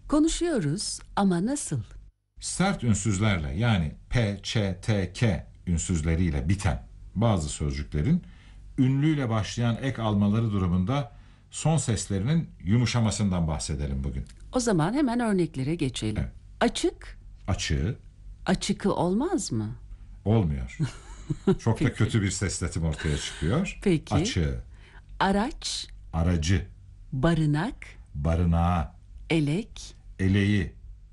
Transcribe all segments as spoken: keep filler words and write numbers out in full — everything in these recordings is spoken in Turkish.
Konuşuyoruz ama nasıl? Sert ünsüzlerle yani P, Ç, T, K ünsüzleriyle biten bazı sözcüklerin ünlüyle başlayan ek almaları durumunda son seslerinin yumuşamasından bahsedelim bugün. O zaman hemen örneklere geçelim. Evet. Açık, Açığı açıkı olmaz mı? olmuyor. Çok da kötü bir sesletim ortaya çıkıyor. Peki. Açığı, Araç, aracı, barınak, barınağı, elek, eleği,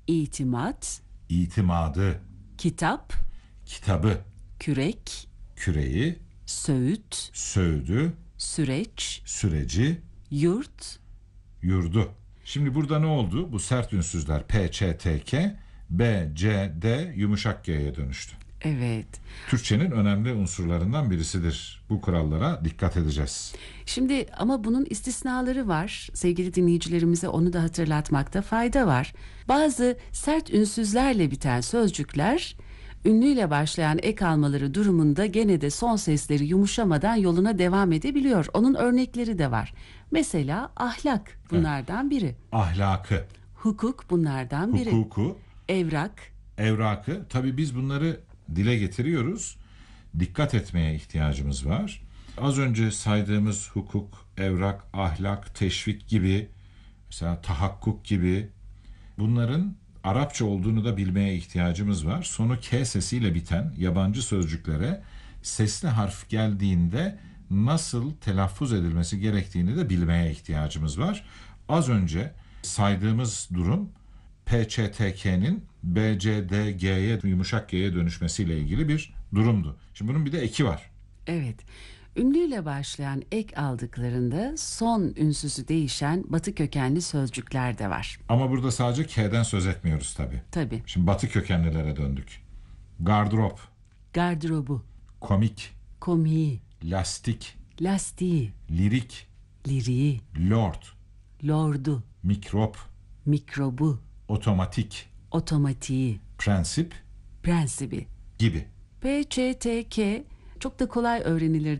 itimat, itimadı, kitap, kitabı, kürek, küreği, söğüt, söğüdü, süreç, süreci, yurt, yurdu. Şimdi burada ne oldu? Bu sert ünsüzler P, Ç, T, K, B, C, D yumuşak G'ye dönüştü. evet. Türkçenin önemli unsurlarından birisidir. Bu kurallara dikkat edeceğiz. Şimdi ama bunun istisnaları var. Sevgili dinleyicilerimize onu da hatırlatmakta fayda var. Bazı sert ünsüzlerle biten sözcükler ünlüyle başlayan ek almaları durumunda gene de son sesleri yumuşamadan yoluna devam edebiliyor. Onun örnekleri de var. Mesela ahlak bunlardan biri. Ahlakı, Hukuk bunlardan biri. hukuku, Evrak, evrakı. Tabii biz bunları dile getiriyoruz. Dikkat etmeye ihtiyacımız var. Az önce saydığımız hukuk, evrak, ahlak, teşvik gibi, mesela tahakkuk gibi bunların Arapça olduğunu da bilmeye ihtiyacımız var. Sonu K sesiyle biten yabancı sözcüklere sesli harf geldiğinde nasıl telaffuz edilmesi gerektiğini de bilmeye ihtiyacımız var. Az önce saydığımız durum P, Ç, T, K'nin B, C, D, G'ye yumuşak G'ye dönüşmesiyle ilgili bir durumdu. Şimdi bunun bir de eki var. evet. Ünlüyle başlayan ek aldıklarında son ünsüzü değişen batı kökenli sözcükler de var. Ama burada sadece K'den söz etmiyoruz tabii. Tabii. Şimdi batı kökenlilere döndük. Gardırop, Gardırobu, komik, komiği, lastik, lastiği, lirik, liriği, lord, lordu, mikrop, mikrobu, otomatik, otomatiği, prensip prensibi. gibi. P, Ç, T, K çok da kolay öğrenilir